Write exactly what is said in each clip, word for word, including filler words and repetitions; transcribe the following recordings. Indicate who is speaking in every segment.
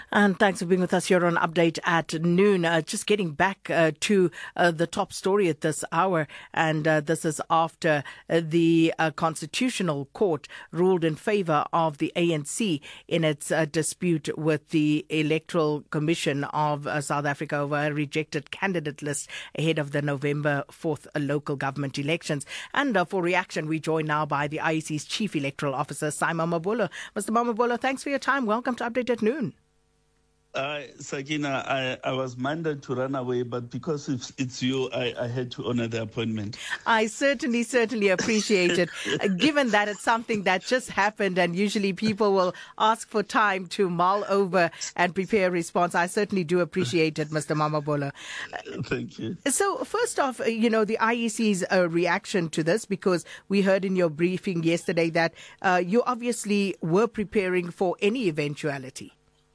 Speaker 1: And thanks for being with us here on Update at Noon. Uh, just getting back uh, to uh, the top story at this hour, and uh, this is after uh, the uh, Constitutional Court ruled in favour of the A N C in its uh, dispute with the Electoral Commission of uh, South Africa over a rejected candidate list ahead of the November fourth local government elections. And uh, for reaction, we join now by the I E C's Chief Electoral Officer, Simon Mamabolo. Mister Mamabolo, thanks for your time. Welcome to Update at Noon.
Speaker 2: Uh, Sakina, I, I was minded to run away, but because it's, it's you, I, I had to honor the appointment.
Speaker 1: I certainly, certainly appreciate it. Uh, given that it's something that just happened and usually people will ask for time to mull over and prepare a response, I certainly do appreciate it, Mister Mamabolo.
Speaker 2: Uh, Thank you.
Speaker 1: So first off, you know, the I E C's uh, reaction to this, because we heard in your briefing yesterday that uh, you obviously were preparing for any eventuality.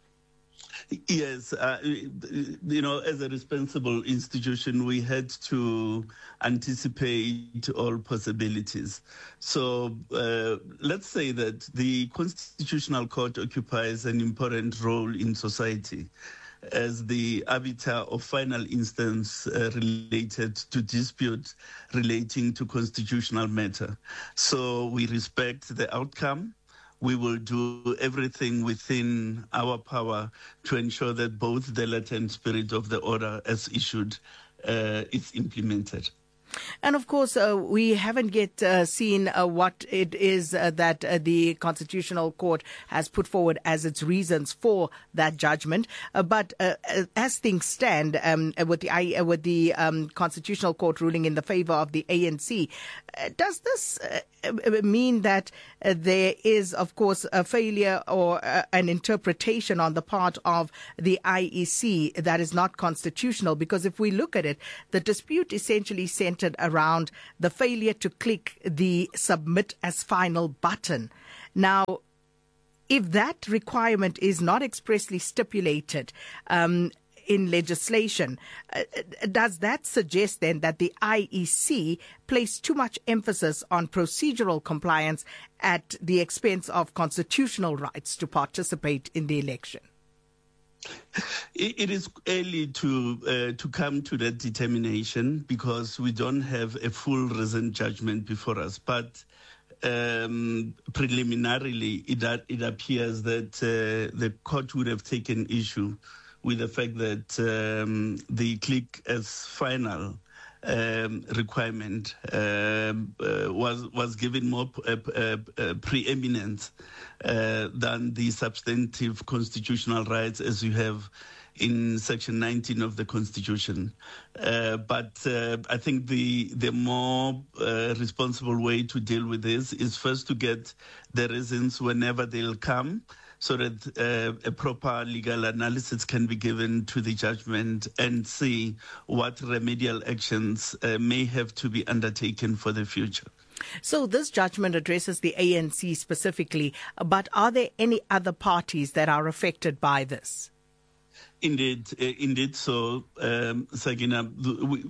Speaker 2: Yes, uh, you know, as a responsible institution, we had to anticipate all possibilities. So uh, let's say that the Constitutional Court occupies an important role in society as the arbiter of final instance uh, related to dispute relating to constitutional matter. So we respect the outcome. We will do everything within our power to ensure that both the letter and spirit of the order as issued uh, is implemented.
Speaker 1: And of course, uh, we haven't yet uh, seen uh, what it is uh, that uh, the Constitutional Court has put forward as its reasons for that judgment. Uh, but uh, as things stand, um, with the uh, with the um, Constitutional Court ruling in the favour of the A N C, uh, does this uh, mean that uh, there is, of course, a failure or uh, an interpretation on the part of the I E C that is not constitutional? Because if we look at it, the dispute essentially centred around the failure to click the submit as final button. Now, if that requirement is not expressly stipulated um, in legislation, uh, does that suggest then that the I E C placed too much emphasis on procedural compliance at the expense of constitutional rights to participate in the election?
Speaker 2: It is early to uh, to come to that determination because we don't have a full reasoned judgment before us. But um, preliminarily, it it appears that uh, the court would have taken issue with the fact that um, the click as final um, requirement uh, uh, was was given more uh, uh, uh, preeminence uh, than the substantive constitutional rights as you have in Section nineteen of the Constitution. Uh, but uh, I think the the more uh, responsible way to deal with this is first to get the reasons whenever they'll come, so that uh, a proper legal analysis can be given to the judgment and see what remedial actions uh, may have to be undertaken for the future.
Speaker 1: So this judgment addresses the A N C specifically, but are there any other parties that are affected by this?
Speaker 2: Indeed, uh, indeed. So, um, Sagina, we,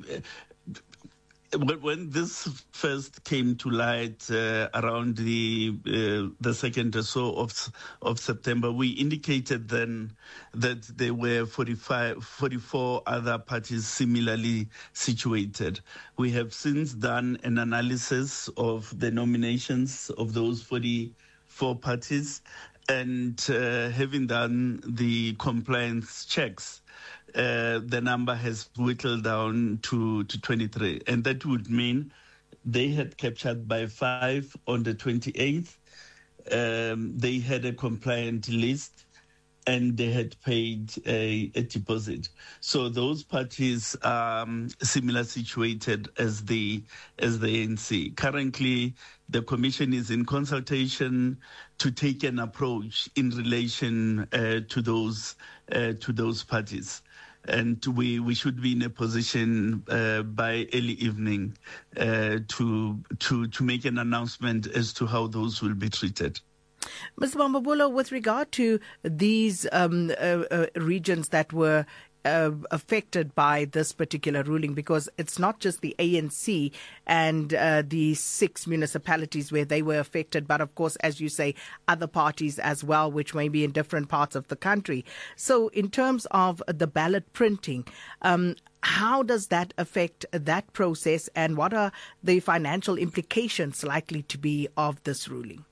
Speaker 2: when this first came to light uh, around the uh, the second or so of of September, we indicated then that there were forty-five, forty-four other parties similarly situated. We have since done an analysis of the nominations of those forty-four parties, and uh, having done the compliance checks, Uh, the number has whittled down to, to twenty-three. And that would mean they had captured by five on the twenty-eighth. Um, they had a compliant list and they had paid a, a deposit. So those parties are um, similar situated as the, as the A N C. Currently, the Commission is in consultation to take an approach in relation uh, to those uh, to those parties. And we, we should be in a position uh, by early evening uh, to to to make an announcement as to how those will be treated.
Speaker 1: Mister Mamabolo, with regard to these um, uh, uh, regions that were uh, affected by this particular ruling? Because it's not just the A N C and uh, the six municipalities where they were affected, but of course, as you say, other parties as well, which may be in different parts of the country. So in terms of the ballot printing, um, how does that affect that process, and what are the financial implications likely to be of this ruling?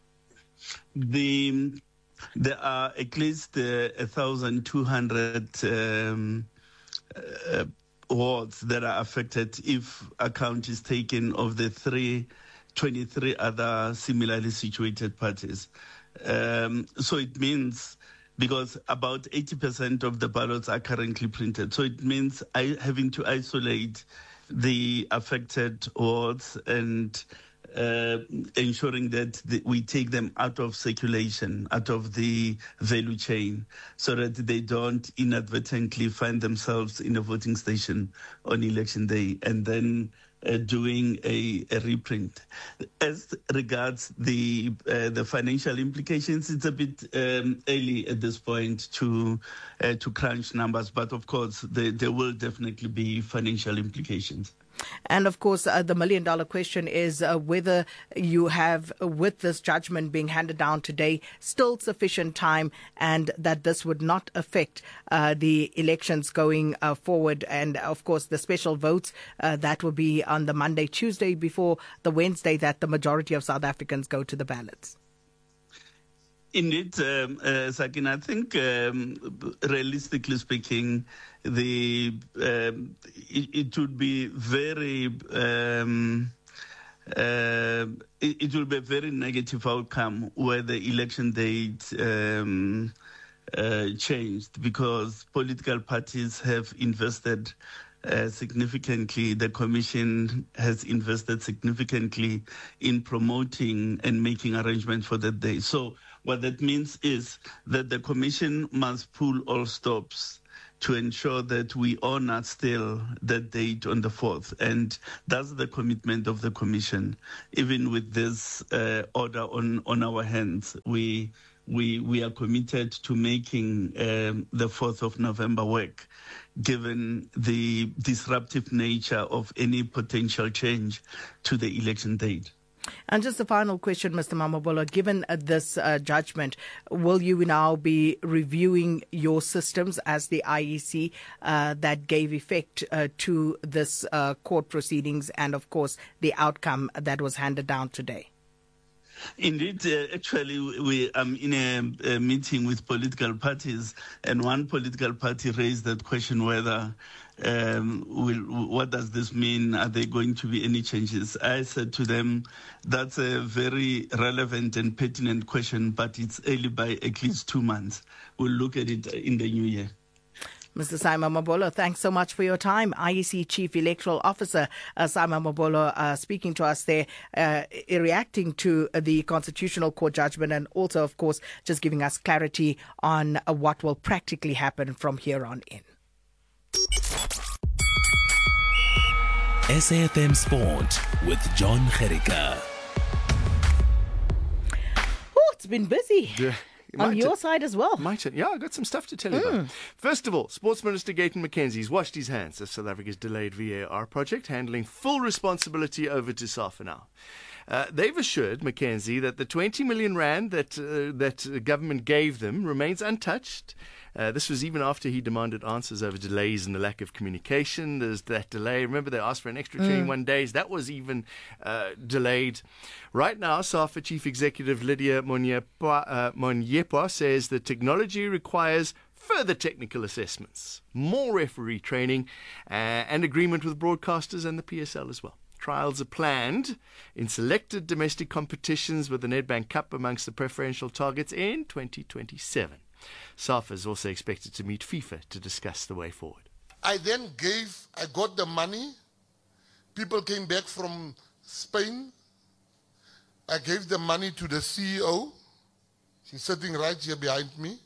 Speaker 2: The There are at least uh, one thousand two hundred um, uh, wards that are affected if account is taken of the three, twenty-three other similarly situated parties. Um, so it means, because about eighty percent of the ballots are currently printed, so it means I, having to isolate the affected wards and uh, ensuring that the, we take them out of circulation, out of the value chain, so that they don't inadvertently find themselves in a voting station on election day, and then Uh, doing a, a reprint. As regards the uh, the financial implications, it's a bit um, early at this point to uh, to crunch numbers, but of course there, there will definitely be financial implications.
Speaker 1: And of course, uh, the million dollar question is uh, whether you have, uh, with this judgment being handed down today, still sufficient time, and that this would not affect uh, the elections going uh, forward. And of course, the special votes uh, that will be on the Monday, Tuesday before the Wednesday that the majority of South Africans go to the ballots.
Speaker 2: Indeed, um, uh, Sakin, I think um, realistically speaking, the um, it, it would be very um, uh, it, it will be a very negative outcome where the election date um, uh, changed, because political parties have invested Uh, significantly, the Commission has invested significantly in promoting and making arrangements for that day. So what that means is that the Commission must pull all stops to ensure that we honor still that date on the fourth. And that's the commitment of the Commission. Even with this uh, order on, on our hands, we we we are committed to making um, the fourth of November work, given the disruptive nature of any potential change to the election date.
Speaker 1: And just a final question, Mister Mamabolo, given uh, this uh, judgment, will you now be reviewing your systems as the I E C uh, that gave effect uh, to this uh, court proceedings and, of course, the outcome that was handed down today?
Speaker 2: Indeed, uh, actually, we am um, in a, a meeting with political parties, and one political party raised that question whether, um, will, what does this mean? Are there going to be any changes? I said to them, that's a very relevant and pertinent question, but it's early by at least two months. We'll look at it in the new year.
Speaker 1: Mister Simon Mabolo, thanks so much for your time. I E C Chief Electoral Officer uh, Simon Mabolo uh, speaking to us there, uh, reacting to the Constitutional Court judgment, and also, of course, just giving us clarity on uh, what will practically happen from here on in.
Speaker 3: S A F M Sport with John Gericka.
Speaker 1: Oh, it's been busy.
Speaker 4: Yeah.
Speaker 1: On your side as well.
Speaker 4: Might it? Yeah, I got some stuff to tell you mm. about. First of all, Sports Minister Gayton McKenzie's washed his hands of South Africa's delayed V A R project, handling full responsibility over to SAFA now. Uh, they've assured McKenzie that the twenty million rand that uh, that government gave them remains untouched. Uh, this was even after he demanded answers over delays and the lack of communication. There's that delay. Remember, they asked for an extra twenty-one mm. days. That was even uh, delayed. Right now, SAFA Chief Executive Lydia Monyepa, uh, Monyepa says the technology requires further technical assessments, more referee training, uh, and agreement with broadcasters and the P S L as well. Trials are planned in selected domestic competitions with the Nedbank Cup amongst the preferential targets in twenty twenty-seven. SAFA is also expected to meet FIFA to discuss the way forward.
Speaker 5: I then gave, I got the money. People came back from Spain. I gave the money to the C E O. She's sitting right here behind me.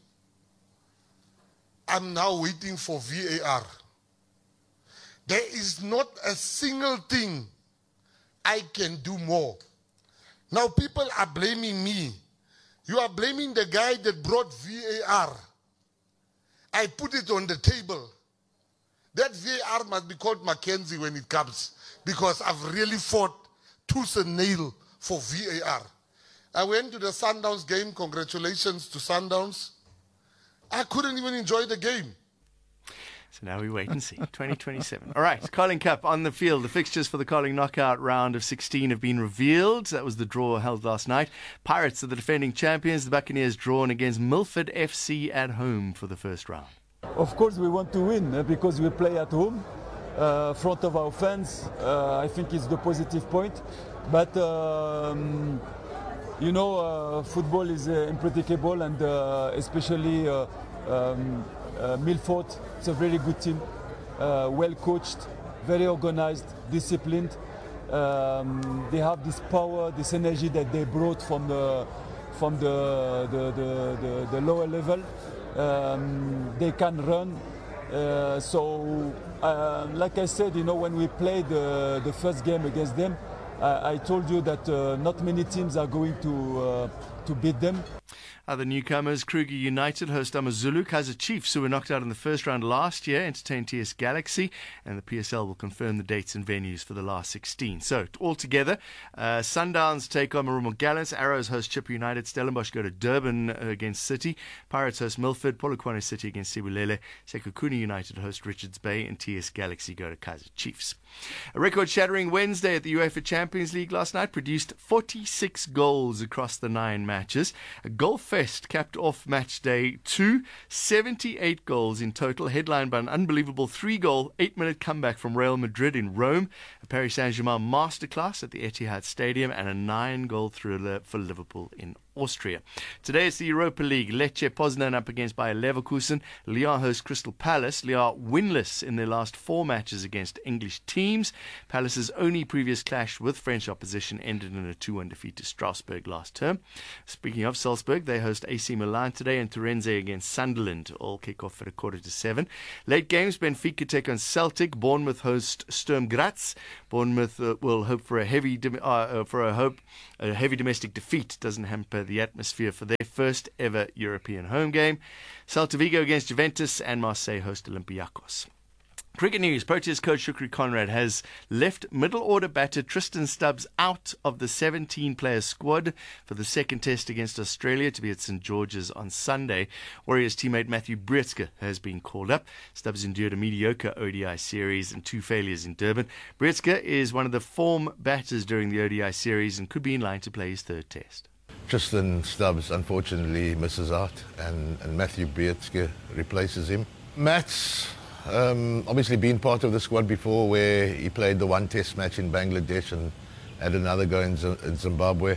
Speaker 5: I'm now waiting for V A R. There is not a single thing I can do more. Now people are blaming me. You are blaming the guy that brought V A R. I put it on the table. That V A R must be called Mackenzie when it comes, because I've really fought tooth and nail for V A R. I went to the Sundowns game. Congratulations to Sundowns. I couldn't even enjoy the game.
Speaker 4: So now we wait and see. twenty twenty-seven. All right, Carling Cup on the field. The fixtures for the Carling knockout round of sixteen have been revealed. That was the draw held last night. Pirates are the defending champions. The Buccaneers drawn against Milford F C at home for the first round.
Speaker 6: Of course, we want to win uh, because we play at home, uh, front of our fans. Uh, I think it's the positive point. But, um, you know, uh, football is uh, unpredictable, and uh, especially uh, um, uh, Milford. It's a very good team, uh, well coached, very organized, disciplined. Um, they have this power, this energy that they brought from the from the the, the, the, the lower level. Um, they can run. Uh, so, uh, like I said, you know, when we played the, the first game against them, I, I told you that uh, not many teams are going to uh, to beat them.
Speaker 4: Other newcomers, Kruger United host AmaZulu. Kaizer Chiefs, who were knocked out in the first round last year, entertain T S Galaxy, and the P S L will confirm the dates and venues for the last sixteen. So, altogether, uh, Sundowns take on Marumo Gallants, Arrows host Chippa United, Stellenbosch go to Durban uh, against City, Pirates host Milford, Polokwane City against Sibulele, Sekhukhune United host Richards Bay, and T S Galaxy go to Kaizer Chiefs. A record-shattering Wednesday at the UEFA Champions League last night produced forty-six goals across the nine matches. A goal fest capped off match day two, seventy-eight goals in total, headlined by an unbelievable three-goal, eight-minute comeback from Real Madrid in Rome, a Paris Saint-Germain masterclass at the Etihad Stadium, and a nine-goal thriller for Liverpool in Austria. Today it's the Europa League. Lecce Poznan up against Bayer Leverkusen. Lyon hosts Crystal Palace. Lyon winless in their last four matches against English teams. Palace's only previous clash with French opposition ended in a two one defeat to Strasbourg last term. Speaking of Salzburg, they host A C Milan today, and Turense against Sunderland. All kick off at a quarter to seven. Late games, Benfica take on Celtic. Bournemouth host Sturm Graz. Bournemouth uh, will hope for a heavy uh, uh, for a hope a heavy domestic defeat doesn't hamper the atmosphere for their first ever European home game. Celta Vigo against Juventus, and Marseille host Olympiacos. Cricket news. Proteas coach Shukri Conrad has left middle order batter Tristan Stubbs out of the seventeen-player squad for the second test against Australia to be at St George's on Sunday. Warriors teammate Matthew Brietzke has been called up. Stubbs endured a mediocre O D I series and two failures in Durban. Brietzke is one of the form batters during the O D I series and could be in line to play his third test.
Speaker 7: Tristan Stubbs unfortunately misses out, and, and Matthew Brietzke replaces him. Matt's Um, obviously been part of the squad before, where he played the one test match in Bangladesh and had another go in, Z- in Zimbabwe.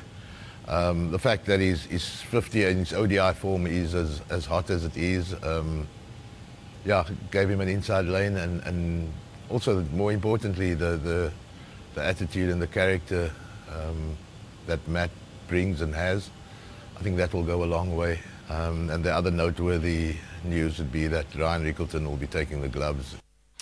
Speaker 7: Um, the fact that he's, he's fifty and his O D I form is as, as hot as it is, um, yeah, gave him an inside lane, and, and also, more importantly, the, the, the attitude and the character um, that Matt brings and has. I think that will go a long way. Um, and the other noteworthy news would be that Ryan Rickleton will be taking the gloves.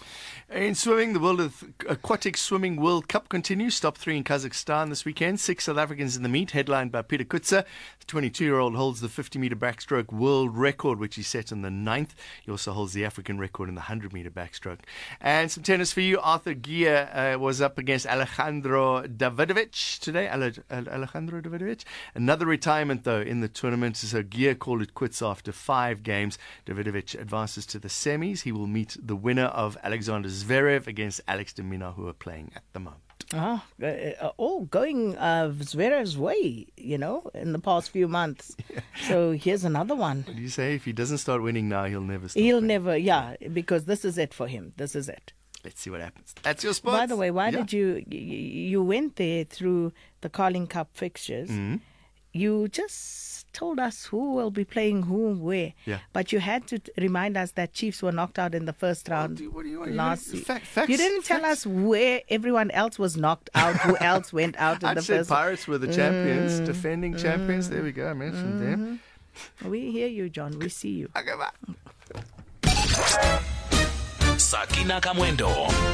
Speaker 4: In swimming, the World of Aquatic Swimming World Cup continues. Top three in Kazakhstan this weekend. Six South Africans in the meet, headlined by Peter Kutzer. The twenty-two-year-old holds the fifty-metre backstroke world record, which he set on the ninth. He also holds the African record in the one hundred-metre backstroke. And some tennis for you. Arthur Gia uh, was up against Alejandro Davidovich today. Ale- Alejandro Davidovich. Another retirement, though, in the tournament. So Gia called it quits after five games. Davidovich advances to the semis. He will meet the winner of Alexander Zverev against Alex de Minaur, who are playing at the moment.
Speaker 1: Oh, uh, all going uh, Zverev's way, you know, in the past few months. Yeah. So here's another one.
Speaker 4: What do you say? If he doesn't start winning now, he'll never start
Speaker 1: He'll
Speaker 4: winning.
Speaker 1: never, yeah, because this is it for him. This is it.
Speaker 4: Let's see what happens. That's your spot.
Speaker 1: By the way, why
Speaker 4: yeah.
Speaker 1: did you, you went there through the Carling Cup fixtures. Mm-hmm. You just told us who will be playing who where.
Speaker 4: Yeah.
Speaker 1: But you had to remind us that Chiefs were knocked out in the first round
Speaker 4: what do you, what do you
Speaker 1: last
Speaker 4: you
Speaker 1: season.
Speaker 4: Fact,
Speaker 1: you didn't tell
Speaker 4: facts.
Speaker 1: us where everyone else was knocked out, who else went out in
Speaker 4: I
Speaker 1: the
Speaker 4: said
Speaker 1: first
Speaker 4: Pirates were the champions,
Speaker 1: mm,
Speaker 4: defending mm, champions. There we go. I mentioned mm-hmm. them.
Speaker 1: We hear you, John. We see you.
Speaker 4: Okay, bye.
Speaker 3: Sakina Kamwendo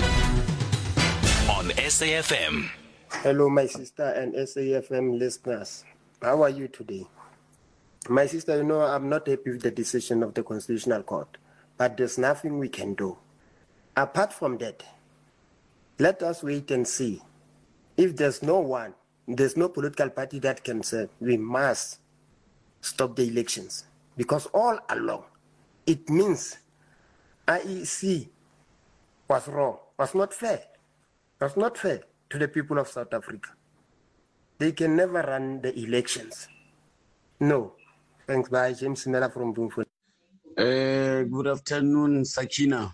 Speaker 3: on S A F M.
Speaker 8: Hello, my sister and S A F M listeners. How are you today? My sister, you know, I'm not happy with the decision of the Constitutional Court but there's nothing we can do. Apart from that, let us wait and see. If there's no one, there's no political party that can say we must stop the elections. Because all along, it means I E C was wrong, was not fair, was not fair to the people of South Africa. They can never run the elections. No. Thanks, bye. James Mela from Bloemfontein.
Speaker 9: Uh, good afternoon, Sakina.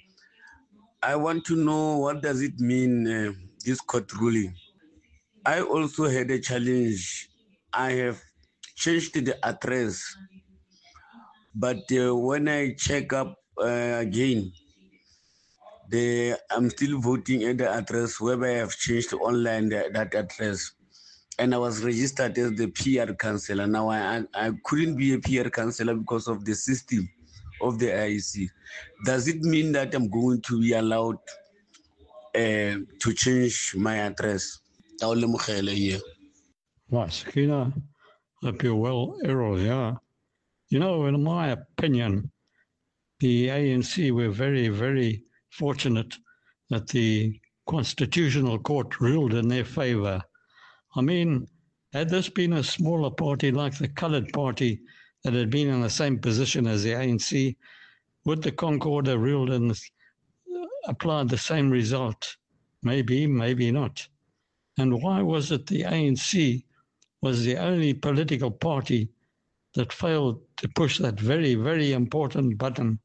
Speaker 9: I want to know what does it mean, uh, this court ruling. I also had a challenge. I have changed the address, but uh, when I check up uh, again, the, I'm still voting at the address where I have changed online the, that address. And I was registered as the P R councillor. Now I, I couldn't be a P R councillor because of the system of the I E C. Does it mean that I'm going to be allowed uh, to change my address?
Speaker 10: Right, Sakina, hope you're well, Errol, yeah. You know, in my opinion, the A N C were very, very fortunate that the Constitutional Court ruled in their favour. I mean, had this been a smaller party like the Coloured Party that had been in the same position as the A N C, would the Concord have ruled and applied the same result? Maybe, maybe not. And why was it the A N C was the only political party that failed to push that very, very important button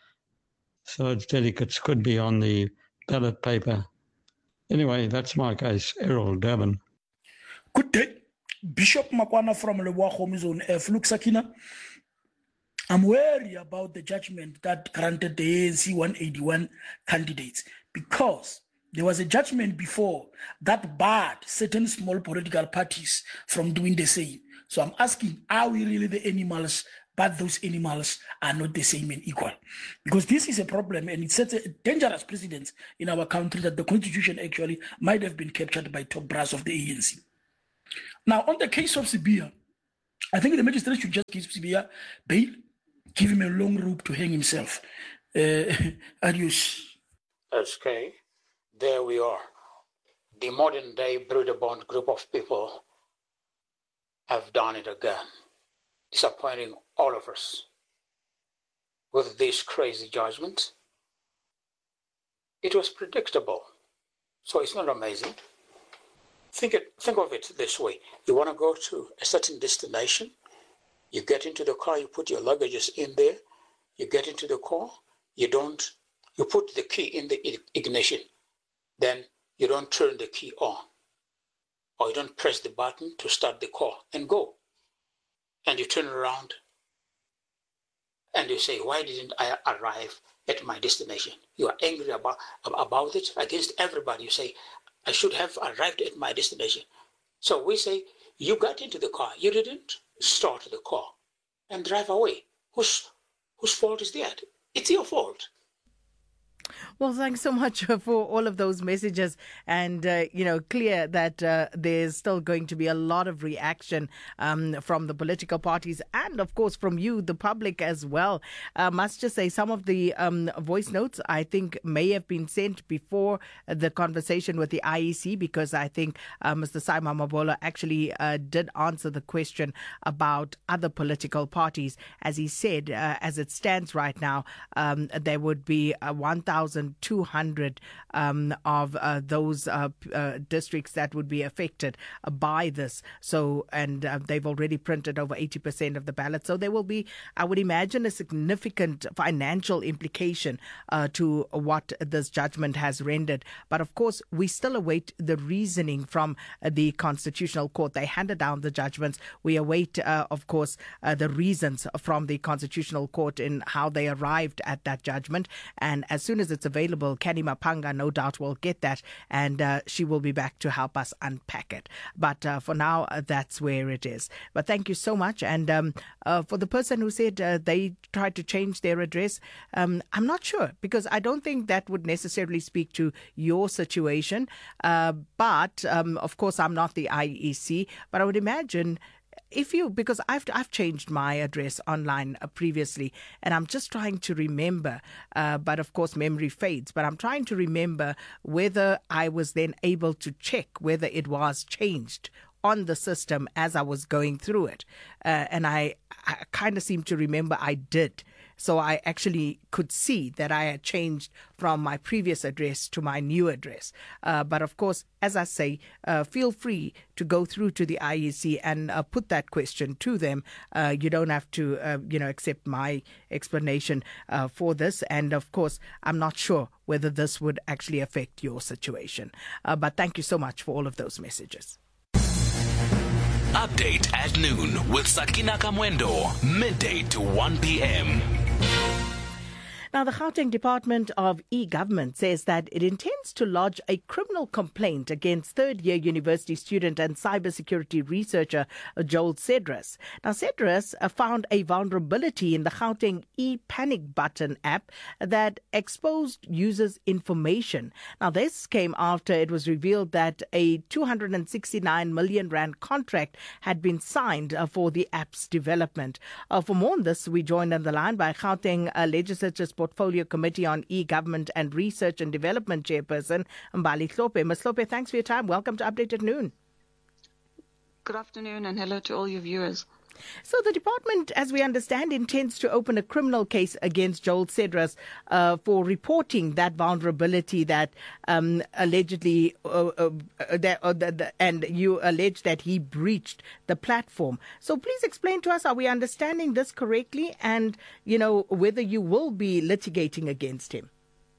Speaker 10: so its delegates could be on the ballot paper? Anyway, that's my case. Errol, Durban.
Speaker 11: Good day. Bishop Makwana from Leboa Home Zone F. Look, Sakina, I'm worried about the judgment that granted the A N C one eighty-one candidates because there was a judgment before that barred certain small political parties from doing the same. So I'm asking, are we really the animals, but those animals are not the same and equal? Because this is a problem and it sets a dangerous precedent in our country that the Constitution actually might have been captured by top brass of the A N C. Now, on the case of Sibiya, I think the magistrate should just give Sibiya bail, give him a long rope to hang himself. Uh, adios.
Speaker 12: Okay, there we are. The modern day Broederbond group of people have done it again, disappointing all of us with this crazy judgment. It was predictable, so it's not amazing. Think it, think of it this way. You want to go to a certain destination, you get into the car, you put your luggages in there, you get into the car, you don't, you put the key in the ignition, then you don't turn the key on, or you don't press the button to start the car and go. And you turn around and you say, why didn't I arrive at my destination? You are angry about, about it against everybody. You say, I should have arrived at my destination. So we say, you got into the car, you didn't start the car and drive away. Whose, whose fault is that? It's your fault.
Speaker 1: Well, thanks so much for all of those messages, and uh, you know, clear that uh, there's still going to be a lot of reaction um, from the political parties, and of course from you, the public as well. I uh, must just say, some of the um, voice notes I think may have been sent before the conversation with the I E C, because I think uh, Mister Simon Mabola actually uh, did answer the question about other political parties. As he said, uh, as it stands right now, um, there would be uh, one thousand two hundred um, of uh, those uh, uh, districts that would be affected uh, by this. So, and uh, they've already printed over eighty percent of the ballot. So there will be, I would imagine, a significant financial implication uh, to what this judgment has rendered. But of course, we still await the reasoning from uh, the Constitutional Court. They handed down the judgments. We await, uh, of course, uh, the reasons from the Constitutional Court in how they arrived at that judgment. And as soon as it's available, Kenny Mapanga no doubt will get that, and uh, she will be back to help us unpack it. But uh, for now, uh, that's where it is. But thank you so much. And um, uh, for the person who said uh, they tried to change their address, um, I'm not sure, because I don't think that would necessarily speak to your situation. Uh, but um, of course, I'm not the I E C, but I would imagine if you, because I've I've changed my address online uh, previously, and I'm just trying to remember, uh, but of course memory fades, but I'm trying to remember whether I was then able to check whether it was changed on the system as I was going through it. Uh, and I, I kind of seem to remember I did. So I actually could see that I had changed from my previous address to my new address. Uh, but of course, as I say, uh, feel free to go through to the I E C and uh, put that question to them. Uh, you don't have to, uh, you know, accept my explanation uh, for this. And of course, I'm not sure whether this would actually affect your situation. Uh, but thank you so much for all of those messages.
Speaker 3: Update at noon with Sakina Kamwendo, midday to one p.m.
Speaker 1: Now, the Gauteng Department of E-Government says that it intends to lodge a criminal complaint against third-year university student and cybersecurity researcher Joel Cedras. Now, Cedras found a vulnerability in the Gauteng e-Panic Button app that exposed users' information. Now, this came after it was revealed that a two hundred sixty-nine million rand contract had been signed for the app's development. Uh, for more on this, we joined on the line by Gauteng uh, Legislature's Portfolio Committee on E-Government and Research and Development Chairperson, Mbali Hlophe. Ms. Hlophe, thanks for your time. Welcome to Update at Noon.
Speaker 13: Good afternoon and hello to all your viewers.
Speaker 1: So the department, as we understand, intends to open a criminal case against Joel Cedras uh, for reporting that vulnerability that um, allegedly, uh, uh, that, uh, the, the, and you allege that he breached the platform. So please explain to us, are we understanding this correctly, and, you know, whether you will be litigating against him?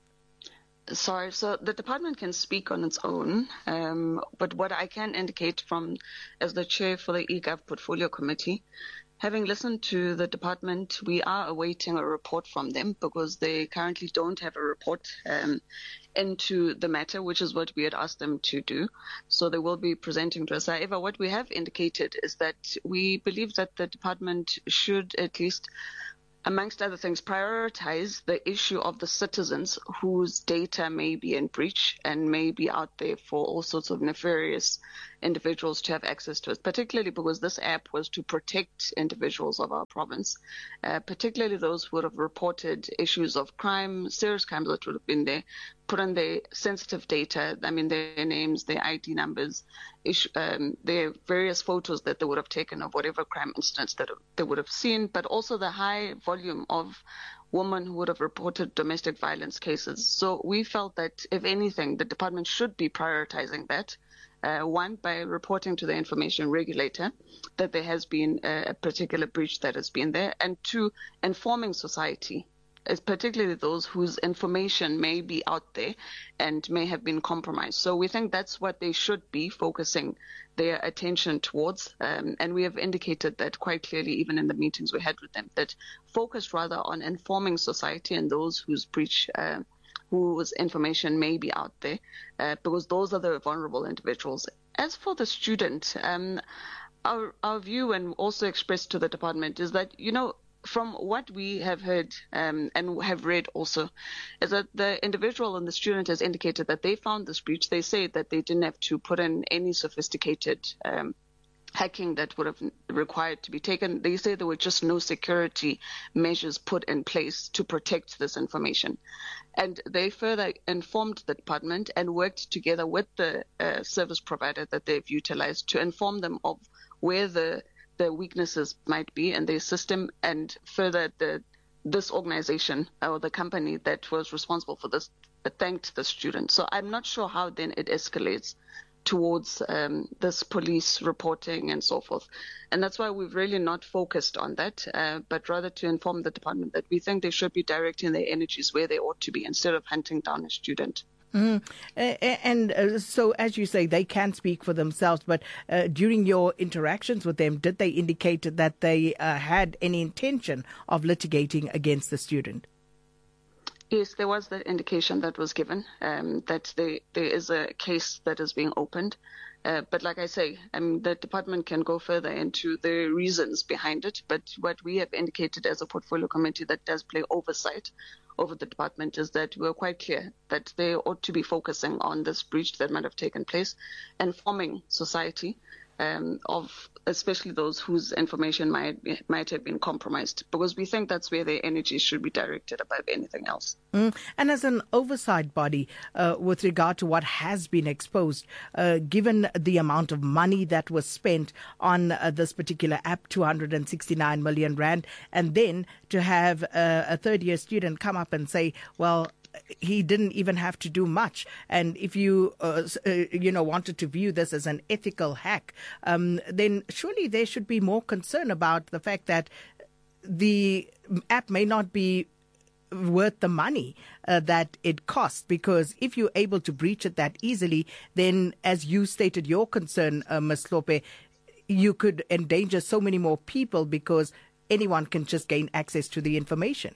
Speaker 13: Sorry, so the department can speak on its own, um, but what I can indicate from as the chair for the eGov Portfolio Committee, having listened to the department, we are awaiting a report from them because they currently don't have a report um, into the matter, which is what we had asked them to do. So they will be presenting to us. However, what we have indicated is that we believe that the department should at least, amongst other things, prioritize the issue of the citizens whose data may be in breach and may be out there for all sorts of nefarious individuals to have access to it, particularly because this app was to protect individuals of our province, uh, particularly those who would have reported issues of crime, serious crimes that would have been there, put in their sensitive data, I mean, their names, their I D numbers, issue, um, their various photos that they would have taken of whatever crime incidents that they would have seen, but also the high volume of women who would have reported domestic violence cases. So we felt that, if anything, the department should be prioritizing that. Uh, one, by reporting to the information regulator that there has been a, a particular breach that has been there, and two, informing society, as particularly those whose information may be out there and may have been compromised. So we think that's what they should be focusing their attention towards. Um, and we have indicated that quite clearly, even in the meetings we had with them, that focused rather on informing society and those whose breach uh, whose information may be out there, uh, because those are the vulnerable individuals. As for the student, um, our, our view, and also expressed to the department, is that, you know, from what we have heard um, and have read also, is that the individual and the student has indicated that they found this breach. They say that they didn't have to put in any sophisticated um, hacking that would have required to be taken. They say there were just no security measures put in place to protect this information. And they further informed the department and worked together with the uh, service provider that they've utilized to inform them of where the the weaknesses might be in their system, and further the this organization or the company that was responsible for this thanked the student. So I'm not sure how then it escalates towards um, this police reporting and so forth. And that's why we've really not focused on that, uh, but rather to inform the department that we think they should be directing their energies where they ought to be instead of hunting down a student.
Speaker 1: Mm. Uh, and uh, so, as you say, they can speak for themselves, but uh, during your interactions with them, did they indicate that they uh, had any intention of litigating against the student?
Speaker 13: Yes, there was that indication that was given, um, that they, there is a case that is being opened. Uh, but like I say, I mean, the department can go further into the reasons behind it. But what we have indicated as a portfolio committee that does play oversight over the department is that we're quite clear that they ought to be focusing on this breach that might have taken place, informing society, um, of especially those whose information might might have been compromised, because we think that's where their energy should be directed above anything else.
Speaker 1: Mm. And as an oversight body, uh, with regard to what has been exposed, uh, given the amount of money that was spent on uh, this particular app, two hundred sixty-nine million rand, and then to have uh, a third-year student come up and say, well, he didn't even have to do much. And if you, uh, uh, you know, wanted to view this as an ethical hack, um, then surely there should be more concern about the fact that the app may not be worth the money uh, that it costs, because if you're able to breach it that easily, then as you stated your concern, uh, Miz Hlophe, you could endanger so many more people because anyone can just gain access to the information.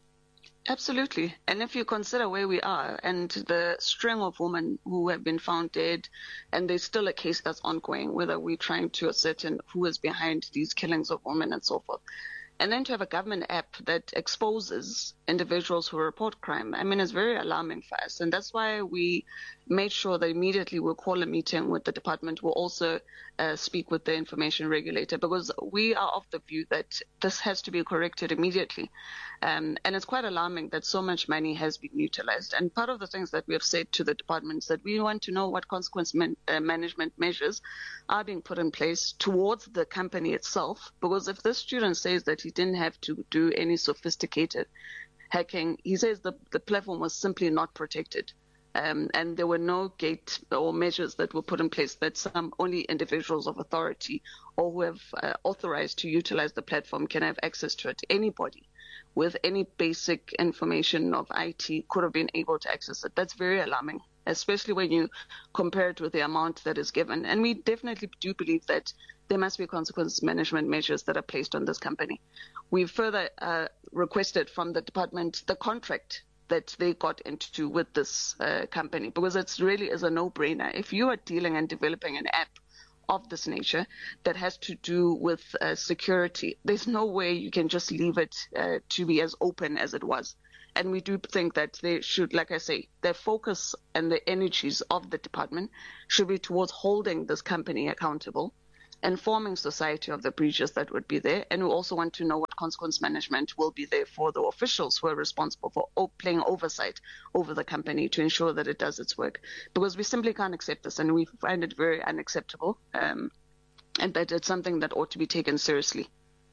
Speaker 13: Absolutely. And if you consider where we are and the string of women who have been found dead, and there's still a case that's ongoing, whether we're trying to ascertain who is behind these killings of women and so forth. And then to have a government app that exposes individuals who report crime, I mean, it's very alarming for us. And that's why we made sure that immediately we'll call a meeting with the department. We'll also uh, speak with the information regulator, because we are of the view that this has to be corrected immediately. Um, and it's quite alarming that so much money has been utilized. And part of the things that we have said to the department is that we want to know what consequence man, uh, management measures are being put in place towards the company itself. Because if this student says that he didn't have to do any sophisticated hacking, he says the, the platform was simply not protected. Um, and there were no gate or measures that were put in place that some only individuals of authority or who have uh, authorized to utilize the platform can have access to it. Anybody with any basic information of I T could have been able to access it. That's very alarming, especially when you compare it with the amount that is given. And we definitely do believe that there must be consequence management measures that are placed on this company. We've further uh, requested from the department the contract that they got into with this uh, company, because it really is a no-brainer. If you are dealing and developing an app of this nature that has to do with uh, security, there's no way you can just leave it uh, to be as open as it was. And we do think that they should, like I say, their focus and the energies of the department should be towards holding this company accountable, informing society of the breaches that would be there. And we also want to know what consequence management will be there for the officials who are responsible for playing oversight over the company to ensure that it does its work. Because we simply can't accept this, and we find it very unacceptable, um, and that it's something that ought to be taken seriously.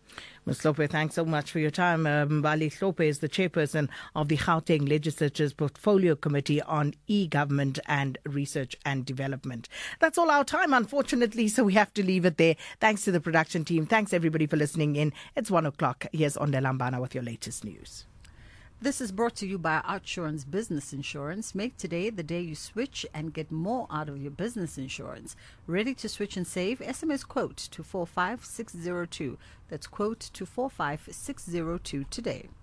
Speaker 1: Miz Hlophe, thanks so much for your time. Uh, Mbali Hlophe is the chairperson of the Gauteng Legislature's Portfolio Committee on E-Government and Research and Development. That's all our time, unfortunately, so we have to leave it there. Thanks to the production team. Thanks, everybody, for listening in. It's one o'clock. Here's Onde Lambana with your latest news.
Speaker 14: This is brought to you by Outsurance Business Insurance. Make today the day you switch and get more out of your business insurance. Ready to switch and save? S M S quote to four five six zero two. That's quote to four five six zero two today.